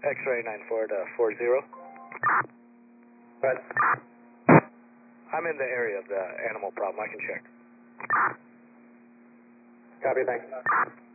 X-ray 94 to 40. But I'm in the area of the animal problem. I can check. copy, thanks.